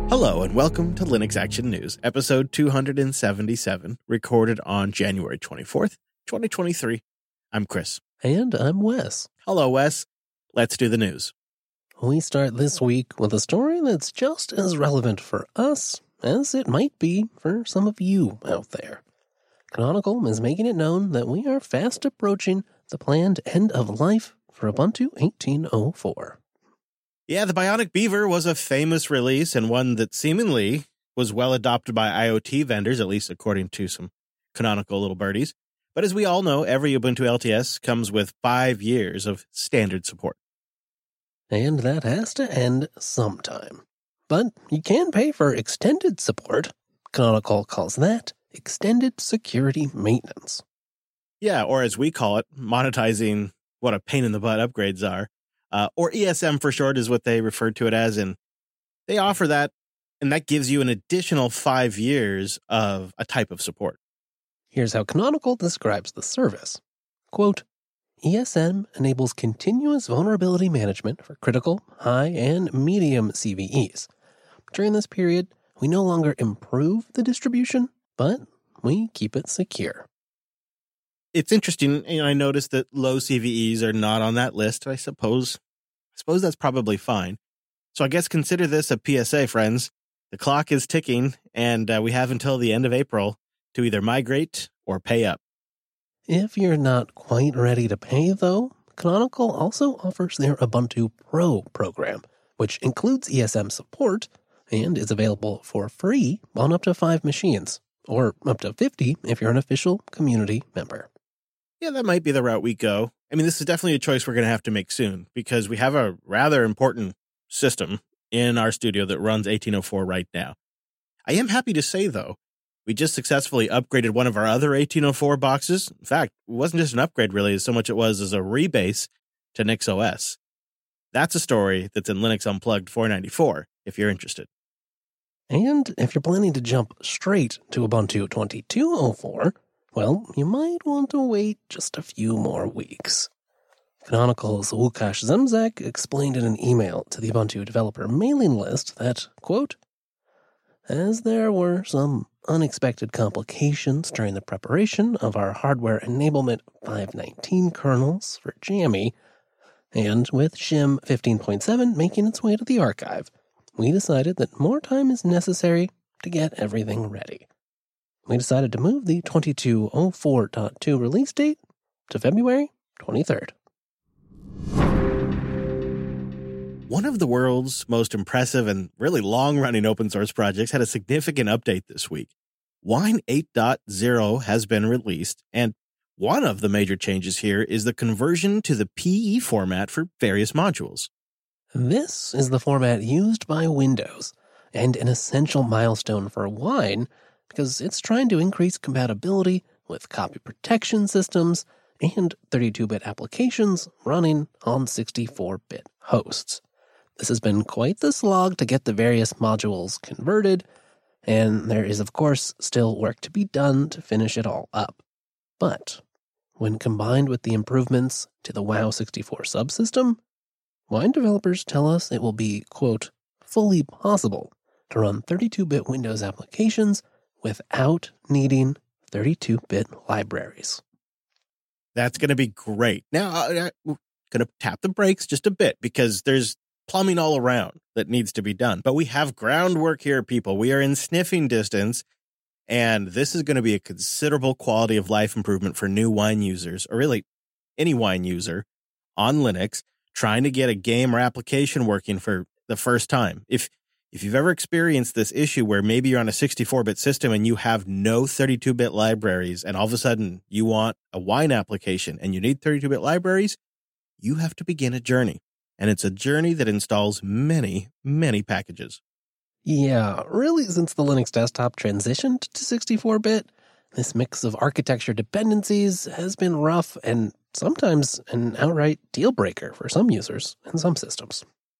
Hello and welcome to Linux Action News, episode 277, recorded on January 24th, 2023. I'm Chris. And I'm Wes. Hello, Wes. Let's do the news. We start this week with a story that's just as relevant for us as it might be for some of you out there. Canonical is making it known that we are fast approaching the planned end of life for Ubuntu 18.04. Yeah, the Bionic Beaver was a famous release and one that seemingly was well adopted by IoT vendors, at least according to some Canonical little birdies. But as we all know, every Ubuntu LTS comes with 5 years of standard support. And that has to end sometime. But you can pay for extended support. Canonical calls that extended security maintenance. Yeah, or as we call it, monetizing what a pain in the butt upgrades are. Or ESM for short is what they refer to it as. And they offer that, and that gives you an additional 5 years of a type of support. Here's how Canonical describes the service. Quote, ESM enables continuous vulnerability management for critical, high, and medium CVEs. During this period, we no longer improve the distribution, but we keep it secure. It's interesting, I noticed that low CVEs are not on that list. I suppose that's probably fine. So I guess consider this a PSA, friends. The clock is ticking, and we have until the end of April to either migrate or pay up. If you're not quite ready to pay, though, Canonical also offers their Ubuntu Pro program, which includes ESM support and is available for free on up to 5 machines, or up to 50 if you're an official community member. Yeah, that might be the route we go. I mean, this is definitely a choice we're going to have to make soon because we have a rather important system in our studio that runs 1804 right now. I am happy to say, though, we just successfully upgraded one of our other 1804 boxes. In fact, it wasn't just an upgrade, really, so much it was as a rebase to NixOS. That's a story that's in Linux Unplugged 494, if you're interested. And if you're planning to jump straight to Ubuntu 22.04, well, you might want to wait just a few more weeks. Canonical's Łukasz Zemzak explained in an email to the Ubuntu developer mailing list that, quote, as there were some unexpected complications during the preparation of our hardware enablement 5.19 kernels for Jammy, and with Shim 15.7 making its way to the archive, we decided that more time is necessary to get everything ready. We decided to move the 22.04.2 release date to February 23rd. One of the world's most impressive and really long-running open source projects had a significant update this week. Wine 8.0 has been released, and one of the major changes here is the conversion to the PE format for various modules. This is the format used by Windows, and an essential milestone for Wine because it's trying to increase compatibility with copy protection systems and 32-bit applications running on 64-bit hosts. This has been quite the slog to get the various modules converted, and there is, of course, still work to be done to finish it all up. But when combined with the improvements to the WoW64 subsystem, Wine developers tell us it will be, quote, fully possible to run 32-bit Windows applications without needing 32-bit libraries. That's going to be great. Now, I'm going to tap the brakes just a bit because there's plumbing all around that needs to be done. But we have groundwork here, people. We are in sniffing distance, and this is going to be a considerable quality of life improvement for new Wine users, or really any Wine user on Linux trying to get a game or application working for the first time. If you've ever experienced this issue where maybe you're on a 64-bit system and you have no 32-bit libraries, and all of a sudden you want a Wine application and you need 32-bit libraries, you have to begin a journey. And it's a journey that installs many, many packages. Yeah, really, since the Linux desktop transitioned to 64-bit, this mix of architecture dependencies has been rough and sometimes an outright deal breaker for some users and some systems.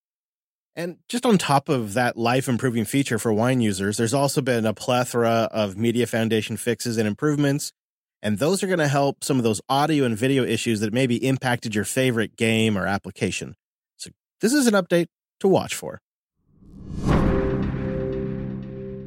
And just on top of that life-improving feature for Wine users, there's also been a plethora of Media Foundation fixes and improvements, and those are going to help some of those audio and video issues that maybe impacted your favorite game or application. So this is an update to watch for.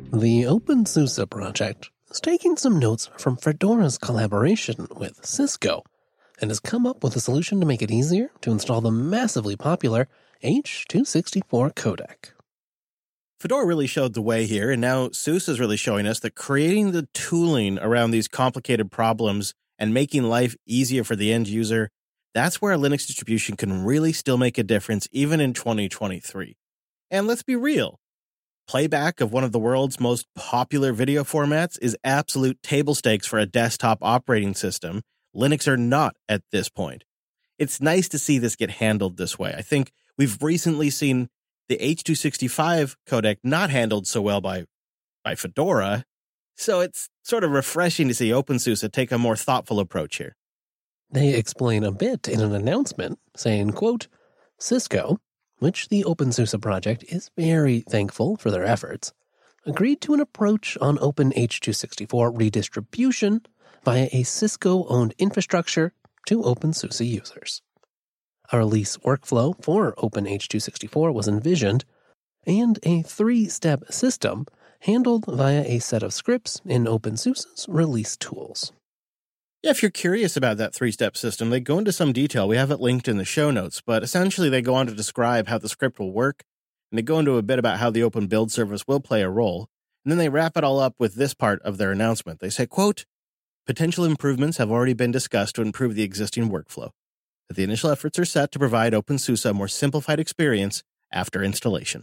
The OpenSUSE project is taking some notes from Fedora's collaboration with Cisco and has come up with a solution to make it easier to install the massively popular H.264 codec. Fedora really showed the way here, and now SUSE is really showing us that creating the tooling around these complicated problems and making life easier for the end user, that's where a Linux distribution can really still make a difference even in 2023. And let's be real. Playback of one of the world's most popular video formats is absolute table stakes for a desktop operating system. Linux are not at this point. It's nice to see this get handled this way. I think we've recently seen the H.265 codec not handled so well by Fedora, so it's sort of refreshing to see OpenSUSE take a more thoughtful approach here. They explain a bit in an announcement saying, quote, Cisco, which the OpenSUSE project is very thankful for their efforts, agreed to an approach on OpenH.264 redistribution via a Cisco-owned infrastructure to OpenSUSE users. A release workflow for OpenH.264 was envisioned, and a 3-step system handled via a set of scripts in OpenSUSE's release tools. Yeah, if you're curious about that 3-step system, they go into some detail. We have it linked in the show notes, but essentially they go on to describe how the script will work, and they go into a bit about how the Open Build Service will play a role, and then they wrap it all up with this part of their announcement. They say, quote, potential improvements have already been discussed to improve the existing workflow, but the initial efforts are set to provide OpenSUSE a more simplified experience after installation.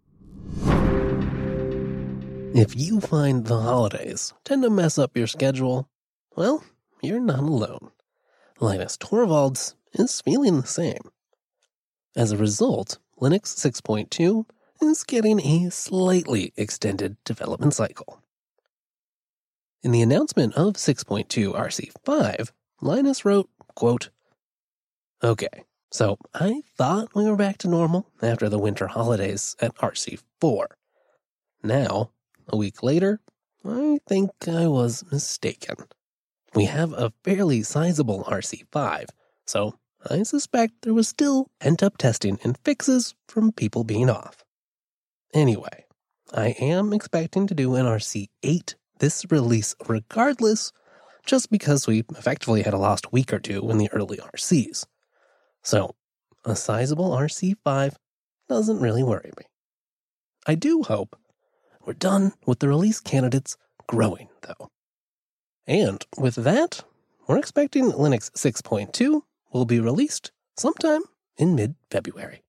If you find the holidays tend to mess up your schedule, well, you're not alone. Linus Torvalds is feeling the same. As a result, Linux 6.2 is getting a slightly extended development cycle. In the announcement of 6.2 RC5, Linus wrote, quote, okay, so I thought we were back to normal after the winter holidays at RC4. Now, a week later, I think I was mistaken. We have a fairly sizable RC5, so I suspect there was still pent-up testing and fixes from people being off. Anyway, I am expecting to do an RC8 this release regardless, just because we effectively had a lost week or two in the early RCs. So, a sizable RC5 doesn't really worry me. I do hope we're done with the release candidates growing, though. And with that, we're expecting Linux 6.2 will be released sometime in mid-February.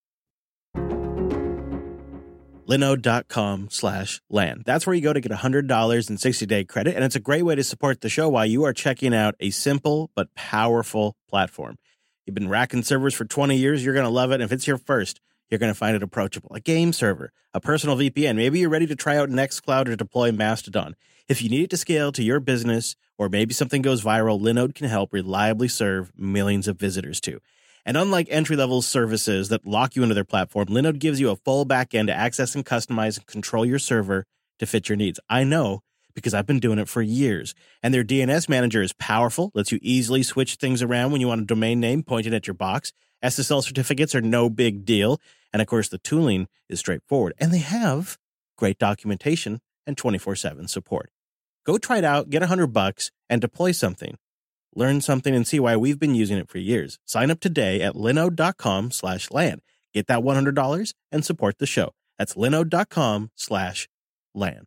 Linode.com/LAN. That's where you go to get $100 in 60-day credit, and it's a great way to support the show while you are checking out a simple but powerful platform. You've been racking servers for 20 years, you're going to love it. And if it's your first, you're going to find it approachable. A game server, a personal VPN. Maybe you're ready to try out Nextcloud or deploy Mastodon. If you need it to scale to your business, or maybe something goes viral, Linode can help reliably serve millions of visitors too. And unlike entry-level services that lock you into their platform, Linode gives you a full backend to access and customize and control your server to fit your needs. I know because I've been doing it for years. And their DNS manager is powerful, lets you easily switch things around when you want a domain name pointed at your box. SSL certificates are no big deal. And of course, the tooling is straightforward. And they have great documentation and 24/7 support. Go try it out, get $100 and deploy something. Learn something and see why we've been using it for years. Sign up today at linode.com/LAN. Get that $100 and support the show. That's linode.com/LAN.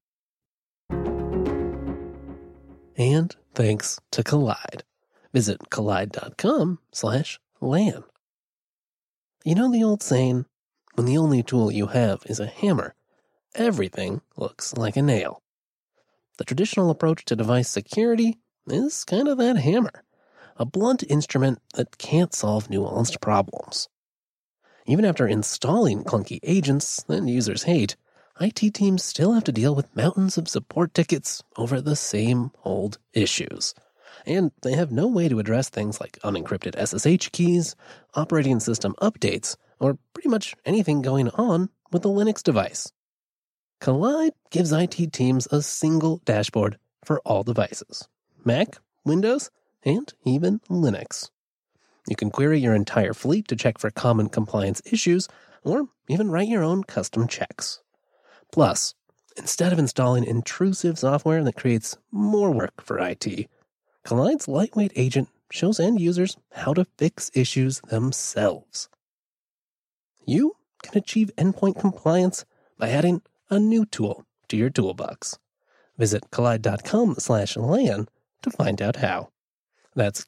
And thanks to Kolide. Visit kolide.com/LAN. You know the old saying, when the only tool you have is a hammer, everything looks like a nail. The traditional approach to device security is kind of that hammer, a blunt instrument that can't solve nuanced problems. Even after installing clunky agents that users hate, IT teams still have to deal with mountains of support tickets over the same old issues. And they have no way to address things like unencrypted SSH keys, operating system updates, or pretty much anything going on with a Linux device. Kolide gives IT teams a single dashboard for all devices: Mac, Windows, and even Linux. You can query your entire fleet to check for common compliance issues, or even write your own custom checks. Plus, instead of installing intrusive software that creates more work for IT, Kollide's lightweight agent shows end users how to fix issues themselves. You can achieve endpoint compliance by adding a new tool to your toolbox. Visit Kolide.com/LAN to find out how. That's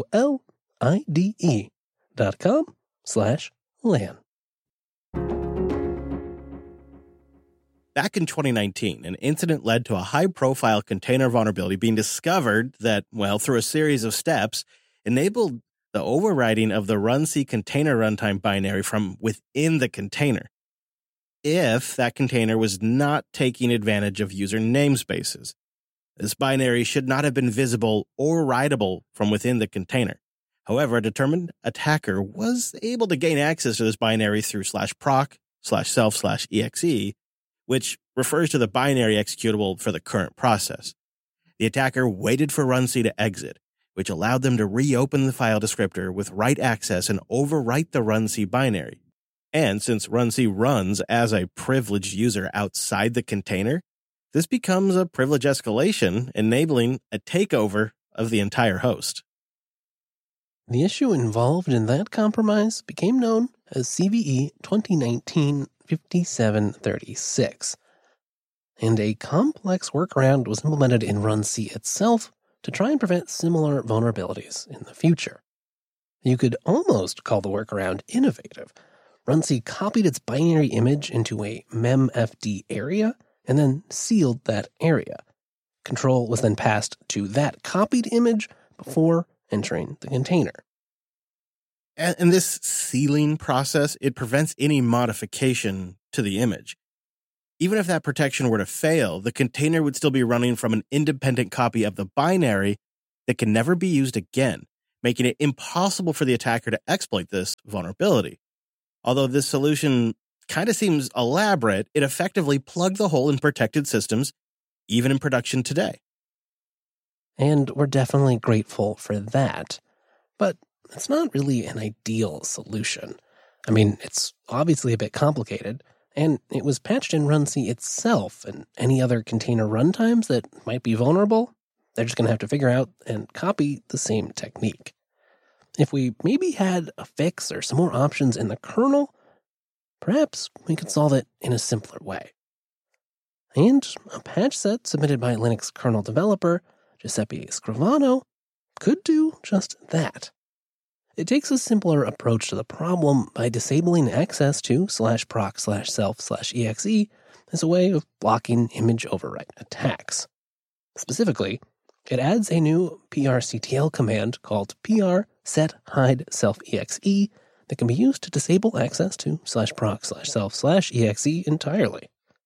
KOLIDE.com/LAN. Back in 2019, an incident led to a high-profile container vulnerability being discovered that, well, through a series of steps, enabled the overriding of the runc container runtime binary from within the container, if that container was not taking advantage of user namespaces. This binary should not have been visible or writable from within the container. However, a determined attacker was able to gain access to this binary through /proc/self/exe, which refers to the binary executable for the current process. The attacker waited for runc to exit, which allowed them to reopen the file descriptor with write access and overwrite the runc binary. And since runc runs as a privileged user outside the container, this becomes a privilege escalation, enabling a takeover of the entire host. The issue involved in that compromise became known as CVE 2019-5736, and a complex workaround was implemented in runc itself to try and prevent similar vulnerabilities in the future. You could almost call the workaround innovative. runc copied its binary image into a memfd area and then sealed that area. Control was then passed to that copied image before entering the container. And this sealing process, it prevents any modification to the image. Even if that protection were to fail, the container would still be running from an independent copy of the binary that can never be used again, making it impossible for the attacker to exploit this vulnerability. Although this solution kind of seems elaborate, it effectively plugged the hole in protected systems, even in production today. And we're definitely grateful for that. But it's not really an ideal solution. I mean, it's obviously a bit complicated, and it was patched in runc itself, and any other container runtimes that might be vulnerable, they're just going to have to figure out and copy the same technique. If we maybe had a fix or some more options in the kernel, perhaps we could solve it in a simpler way. And a patch set submitted by Linux kernel developer Giuseppe Scrivano could do just that. It takes a simpler approach to the problem by disabling access to /proc/self/exe as a way of blocking image overwrite attacks. Specifically, it adds a new PRCTL command called PRSetHideSelfExe that can be used to disable access to /proc/self/exe entirely.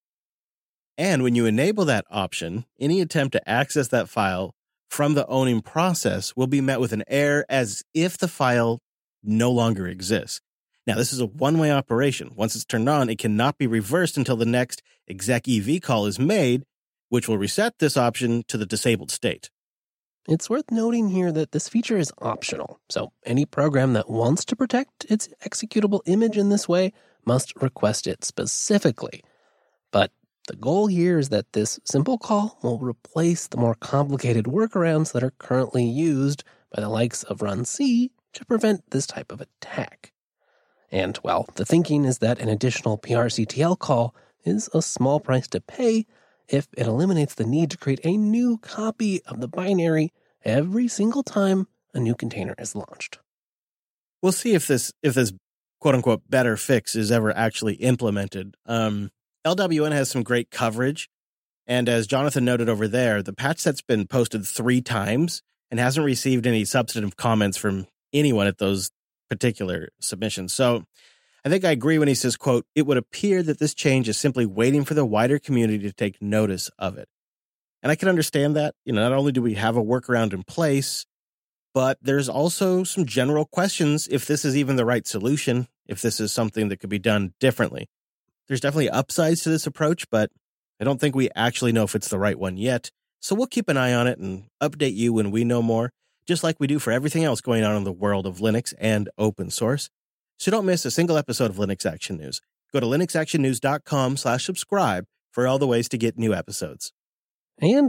And when you enable that option, any attempt to access that file from the owning process will be met with an error as if the file no longer exists. Now, this is a one-way operation. Once it's turned on, it cannot be reversed until the next exec-ev call is made, which will reset this option to the disabled state. It's worth noting here that this feature is optional, so any program that wants to protect its executable image in this way must request it specifically. But the goal here is that this simple call will replace the more complicated workarounds that are currently used by the likes of runc to prevent this type of attack. And, well, the thinking is that an additional PRCTL call is a small price to pay if it eliminates the need to create a new copy of the binary every single time a new container is launched. We'll see if this quote-unquote better fix is ever actually implemented. LWN has some great coverage, and as Jonathan noted over there, the patch set's been posted 3 times and hasn't received any substantive comments from anyone at those particular submissions. So I think I agree when he says, quote, "It would appear that this change is simply waiting for the wider community to take notice of it." And I can understand that. Not only do we have a workaround in place, but there's also some general questions if this is even the right solution, if this is something that could be done differently. There's definitely upsides to this approach, but I don't think we actually know if it's the right one yet. So we'll keep an eye on it and update you when we know more, just like we do for everything else going on in the world of Linux and open source. So don't miss a single episode of Linux Action News. Go to linuxactionnews.com/subscribe for all the ways to get new episodes. And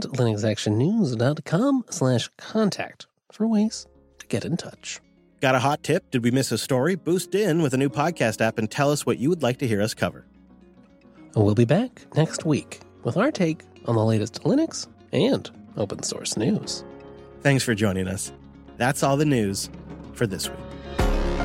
linuxactionnews.com/contact for ways to get in touch. Got a hot tip? Did we miss a story? Boost in with a new podcast app and tell us what you would like to hear us cover. We'll be back next week with our take on the latest Linux and open source news. Thanks for joining us. That's all the news for this week.